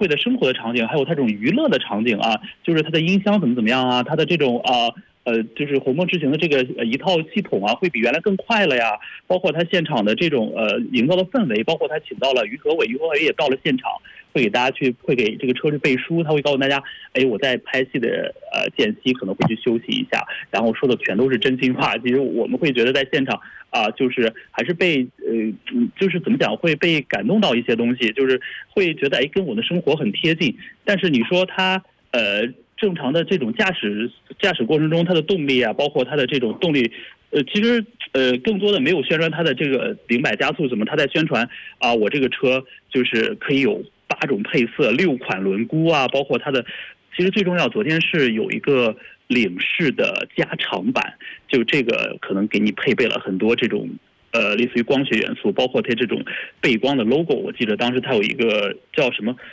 会的生活的场景，还有它这种娱乐的场景啊，就是它的音箱怎么样啊，它的这种就是鸿蒙智行的这个一套系统啊，会比原来更快了呀。包括它现场的这种营造的氛围，包括它请到了于和伟也到了现场，会给这个车去背书，他会告诉大家，哎，我在拍戏的间隙可能会去休息一下，然后说的全都是真心话。其实我们会觉得在现场就是还是被就是怎么讲，会被感动到一些东西，就是会觉得哎，跟我的生活很贴近。但是你说它正常的这种驾驶过程中，它的动力啊，包括它的这种动力，其实更多的没有宣传它的这个0-100加速什么，它在宣传我这个车就是可以有8种配色、6款轮毂啊，包括它的，其实最重要，昨天是有一个领式的加长版，就这个可能给你配备了很多这种类似于光学元素，包括它这种背光的 logo， 我记得当时它有一个叫什么。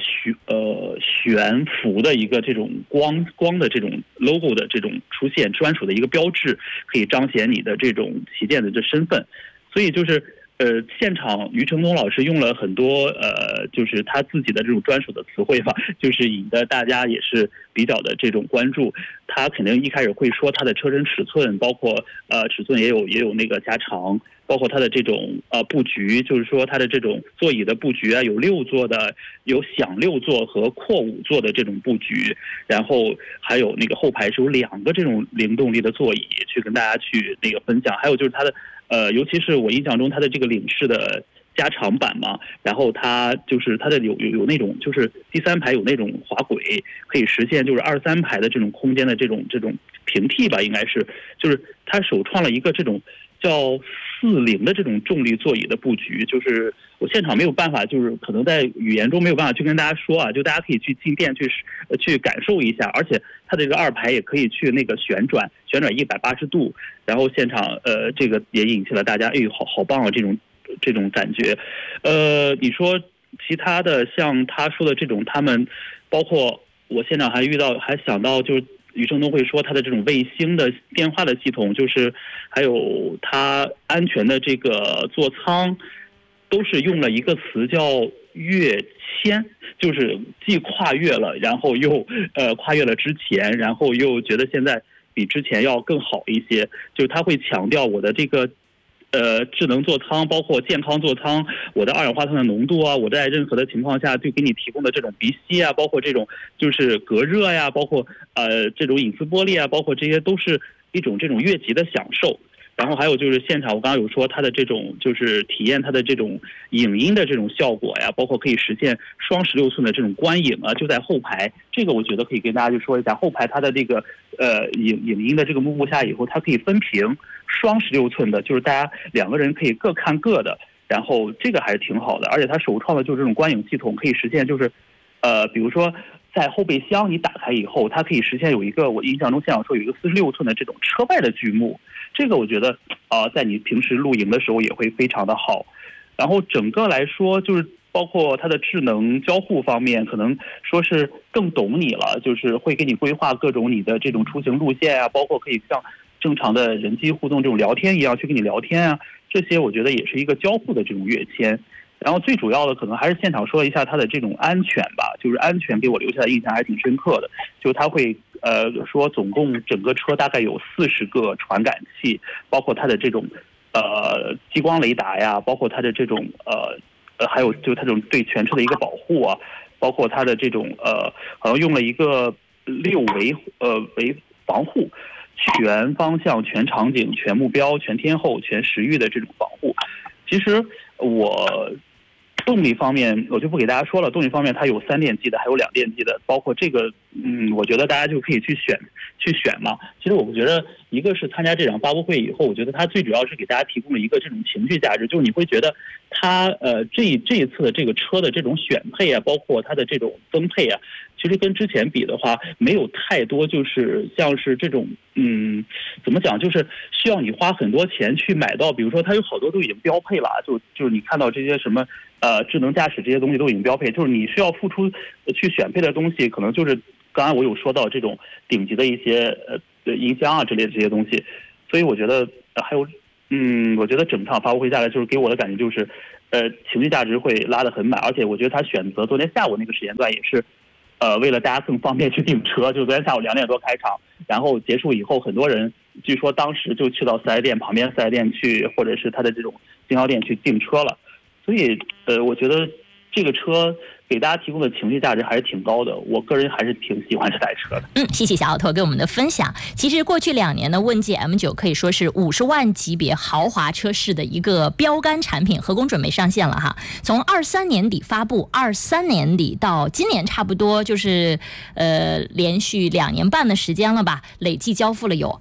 悬浮的一个这种光的这种 logo 的这种出现，专属的一个标志，可以彰显你的这种旗舰的这身份。所以就是现场余承东老师用了很多就是他自己的这种专属的词汇吧，就是引得大家也是比较的这种关注。他肯定一开始会说他的车身尺寸，包括尺寸也有那个加长。包括它的这种布局，就是说它的这种座椅的布局啊，有6座的，有享6座和阔5座的这种布局，然后还有那个后排是有2个这种零动力的座椅，去跟大家去那个分享。还有就是它的尤其是我印象中它的这个领式的加长版嘛，然后它就是它的有那种就是第3排有那种滑轨，可以实现就是23排的这种空间的这种平替吧，应该是就是它首创了一个这种叫40的这种重力座椅的布局，就是我现场没有办法，就是可能在语言中没有办法去跟大家说啊，就大家可以去进店去感受一下，而且它的这个2排也可以去那个旋转180度，然后现场这个也引起了大家好棒啊这种感觉。你说其他的像他说的这种，他们包括我现场还想到就是余承东会说他的这种卫星的电话的系统，就是还有他安全的这个座舱，都是用了一个词叫跃迁，就是既跨越了，然后又跨越了之前，然后又觉得现在比之前要更好一些，就是他会强调我的这个智能座舱，包括健康座舱，我的二氧化碳的浓度啊，我在任何的情况下就给你提供的这种鼻吸啊，包括这种就是隔热呀，包括这种隐私玻璃啊，包括这些都是一种这种越级的享受。然后还有就是现场，我刚刚有说它的这种就是体验它的这种影音的这种效果呀，包括可以实现双16寸的这种观影啊，就在后排。这个我觉得可以跟大家就说一下，后排它的这个影音的这个幕布下以后，它可以分屏双16寸的，就是大家2个人可以各看各的，然后这个还是挺好的。而且它首创的就是这种观影系统，可以实现就是比如说在后备箱你打开以后，它可以实现有一个我印象中现场说有一个46寸的这种车外的剧目，这个我觉得在你平时露营的时候也会非常的好。然后整个来说就是包括它的智能交互方面，可能说是更懂你了，就是会给你规划各种你的这种出行路线啊，包括可以像正常的人机互动这种聊天一样去跟你聊天啊，这些我觉得也是一个交互的这种跃迁。然后最主要的可能还是现场说一下它的这种安全吧，就是安全给我留下的印象还挺深刻的，就它会说总共整个车大概有40个传感器，包括它的这种激光雷达呀，包括它的这种还有就它这种对全车的一个保护啊，包括它的这种好像用了一个6维防护，全方向、全场景、全目标、全天候、全时域的这种防护。其实我动力方面我就不给大家说了，动力方面它有3电机的，还有2电机的，包括这个我觉得大家就可以去选嘛。其实我觉得一个是参加这场发布会以后，我觉得它最主要是给大家提供了一个这种情绪价值，就是你会觉得它这一次的这个车的这种选配啊，包括它的这种增配啊，其实跟之前比的话没有太多就是像是这种怎么讲，就是需要你花很多钱去买到，比如说它有好多都已经标配了，就是你看到这些什么智能驾驶这些东西都已经标配，就是你需要付出去选配的东西，可能就是刚才我有说到这种顶级的一些音箱啊之类的这些东西。所以我觉得还有我觉得整场发布会下来，就是给我的感觉就是，情绪价值会拉得很满，而且我觉得他选择昨天下午那个时间段也是，为了大家更方便去订车，就昨天下午2点多开场，然后结束以后，很多人据说当时就去到4S店旁边4S店去，或者是他的这种经销店去订车了，所以我觉得这个车给大家提供的情绪价值还是挺高的，我个人还是挺喜欢这台车的。 谢谢小奥拓给我们的分享。其实过去2年呢，问界 M9 可以说是50万级别豪华车市的一个标杆产品，合工准备上线了哈。从23年底发布，23年底到今年差不多就是连续2年半的时间了吧，累计交付了有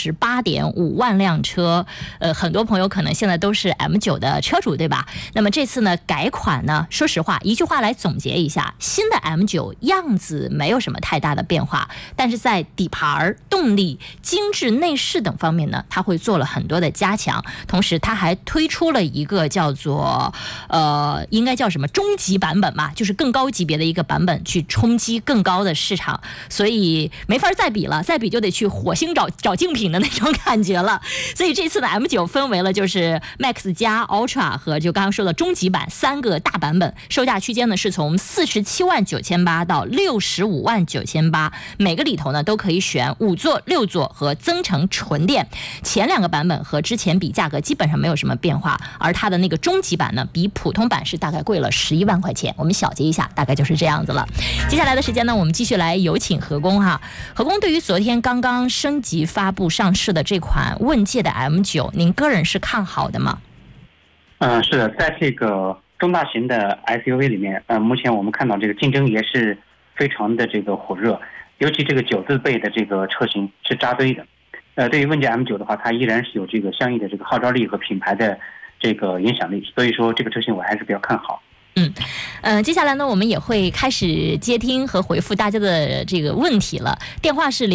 28.5万辆车。很多朋友可能现在都是 M9 的车主，对吧？那么这次呢改款呢，说实话一句话来总结一下，新的 M9 样子没有什么太大的变化，但是在底盘、动力、精致内饰等方面呢，它会做了很多的加强。同时它还推出了一个叫做应该叫什么中级版本吧，就是更高级别的一个版本，去冲击更高的市场，所以没法再比了，再比就得去火星找竞品的那种感觉了。所以这次的 M9 分为了就是 Max 加 Ultra 和就刚刚说的中级版3个大版本，售价区间呢是从47万9800到65万9800，每个里头呢都可以选5座、6座和增程纯电。前2个版本和之前比价格基本上没有什么变化，而它的那个中级版呢比普通版是大概贵了11万块钱，我们小结一下，大概就是这样子了。接下来的时间呢，我们继续来有请何工哈。何工，对于昨天刚刚升级发布上市的这款问界的 M9， 您个人是看好的吗？ 是的，在这个中大型的 SUV 里面，目前我们看到这个竞争也是非常的这个火热，尤其这个9字辈的这个车型是扎堆的。对于问界 M9 的话，它依然是有这个相应的这个号召力和品牌的这个影响力，所以说这个车型我还是比较看好。 接下来呢，我们也会开始接听和回复大家的这个问题了。电话是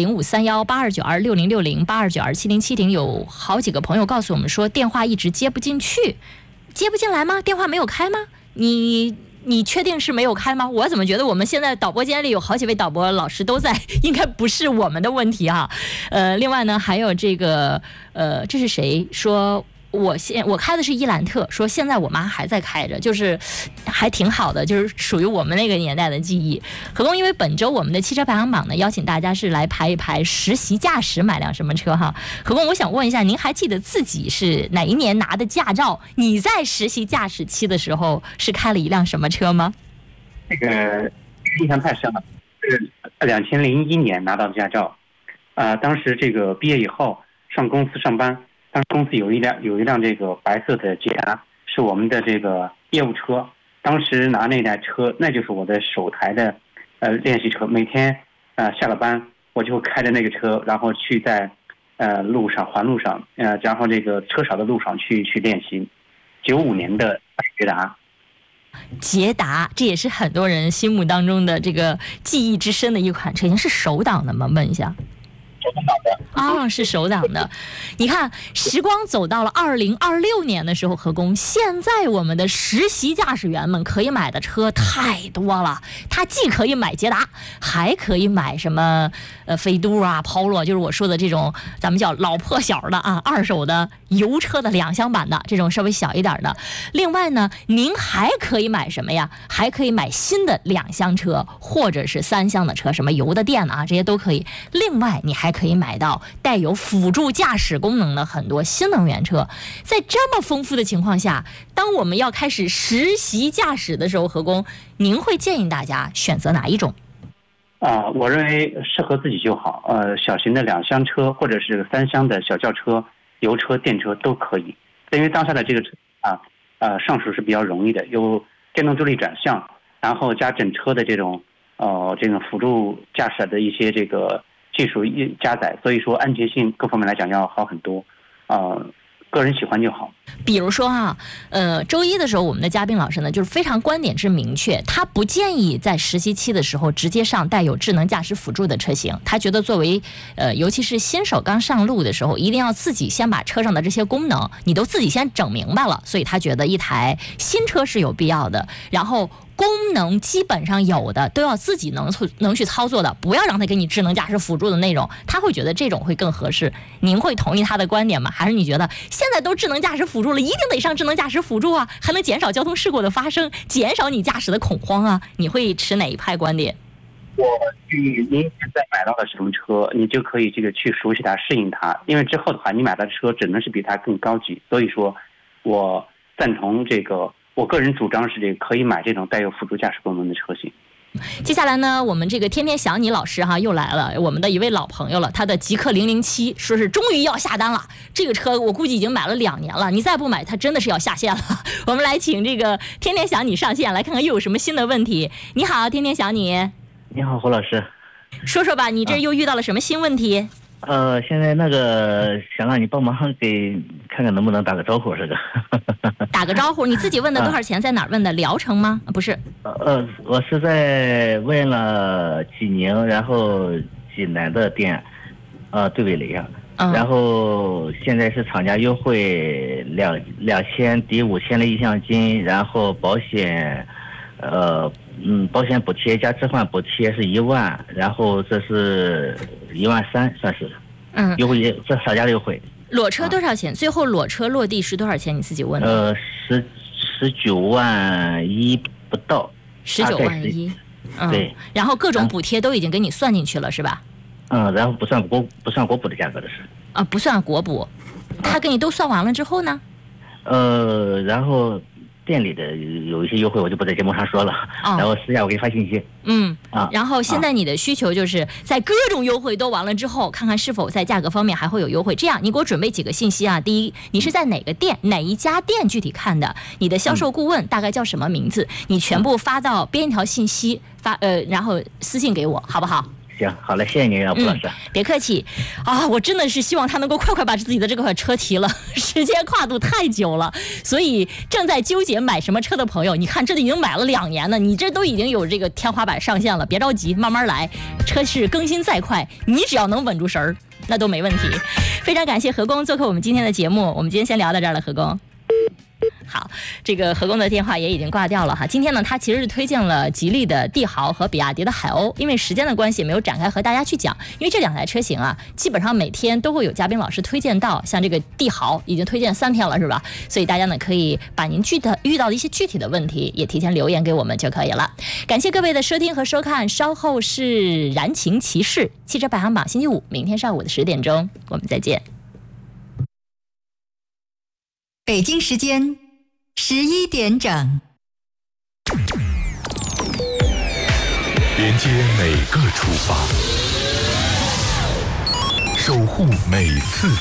0531826060，82927070。有好几个朋友告诉我们说，电话一直接不进去，接不进来吗？电话没有开吗？你确定是没有开吗？我怎么觉得我们现在导播间里有好几位导播老师都在，应该不是我们的问题哈。另外呢，还有这个这是谁说？我开的是伊兰特，说现在我妈还在开着，就是还挺好的，就是属于我们那个年代的记忆。何工，因为本周我们的汽车排行榜呢，邀请大家是来排一排实习驾驶买辆什么车哈。何工，我想问一下，您还记得自己是哪一年拿的驾照？你在实习驾驶期的时候是开了一辆什么车吗？ 这个印象太深了，是2001年拿到的驾照。当时这个毕业以后上公司上班。当时公司有一辆这个白色的捷达，是我们的这个业务车。当时拿那台车，那就是我的首台的练习车。每天下了班，我就开着那个车，然后去在环路上然后这个车少的路上去练习。95年的捷达， 这也是很多人心目当中的这个记忆之深的一款车型，是手挡的吗？问一下。是手挡的。你看，时光走到了2026年的时候，何工，现在我们的实习驾驶员们可以买的车太多了，他既可以买捷达，还可以买什么飞度啊、Polo， 就是我说的这种咱们叫老破小的二手的油车的2厢版的这种稍微小一点的。另外呢，您还可以买什么呀？还可以买新的2厢车或者是3厢的车，什么油的电这些都可以。另外你还可以买到带有辅助驾驶功能的很多新能源车。在这么丰富的情况下，当我们要开始实习驾驶的时候，何工，您会建议大家选择哪一种？ 我认为适合自己就好。小型的2厢车或者是3厢的小轿车、油车、电车都可以。因为当下的这个车上手是比较容易的，有电动助力转向，然后加整车的这种辅助驾驶的一些这个技术加载，所以说安全性各方面来讲要好很多。个人喜欢就好。 比如说周一的时候，我们的嘉宾老师呢，就是非常观点之明确，他不建议在实习期的时候直接上带有智能驾驶辅助的车型。他觉得作为尤其是新手刚上路的时候，一定要自己先把车上的这些功能你都自己先整明白了，所以他觉得一台新车是有必要的。然后功能基本上有的都要自己能去操作的，不要让他给你智能驾驶辅助的内容，他会觉得这种会更合适。您会同意他的观点吗？还是你觉得现在都智能驾驶辅助了，一定得上智能驾驶辅助啊，还能减少交通事故的发生，减少你驾驶的恐慌啊？你会持哪一派观点？ 我您现在买到的什么车，你就可以这个去熟悉它、适应它，因为之后的话，你买到的车只能是比它更高级。所以说，我赞同这个，我个人主张是这个可以买这种带有辅助驾驶功能的车型。 接下来呢，我们这个天天想你老师哈又来了，我们的一位老朋友了，他的极氪007说是终于要下单了。这个车我估计已经买了2年了，你再不买，它真的是要下线了。我们来请这个天天想你上线，来看看又有什么新的问题。你好，天天想你。 你好，胡老师， 说说吧，你这又遇到了什么新问题？ 现在那个想让你帮忙给看看能不能打个招呼，这个。 打个招呼，你自己问的多少钱，在哪儿问的？聊城吗？不是。 我是在问了济宁，然后济南的店，对比了一下，然后现在是厂家优惠2000抵5000的意向金，然后保险，保险补贴加置换补贴是1万，然后这是13000，算是，优惠这厂家的优惠。 裸车多少钱？最后裸车落地是多少钱？你自己问的。 19万1不到。 19万1。 对。 然后各种补贴都已经给你算进去了，是吧？ 然后不算国补的价格的是。 不算国补，他给你都算完了之后呢？ 然后店里的有一些优惠，我就不在节目上说了。然后私下我给你发信息。 然后现在你的需求就是在各种优惠都完了之后，看看是否在价格方面还会有优惠。这样，你给我准备几个信息啊。第一，你是在哪个店、哪一家店具体看的？你的销售顾问大概叫什么名字？你全部发到编一条信息然后私信给我，好不好？ 行，好嘞，谢谢您啊，胡老师。 别客气啊，我真的是希望他能够快把自己的这个车提了，时间跨度太久了，所以正在纠结买什么车的朋友，你看这已经买了2年了，你这都已经有这个天花板上线了，别着急，慢慢来，车市更新再快，你只要能稳住神儿，那都没问题。非常感谢何工做客我们今天的节目，我们今天先聊到这儿了，何工。好，这个何工的电话也已经挂掉了哈。今天呢，他其实是推荐了吉利的帝豪和比亚迪的海鸥，因为时间的关系没有展开和大家去讲。因为这2台车型啊，基本上每天都会有嘉宾老师推荐到，像这个帝豪已经推荐3天了，是吧？所以大家呢可以把您遇到的一些具体的问题也提前留言给我们就可以了。感谢各位的收听和收看，稍后是燃情骑士汽车排行榜星期5，明天上午的10点钟，我们再见。 北京时间11点整， 连接每个出发，守护每次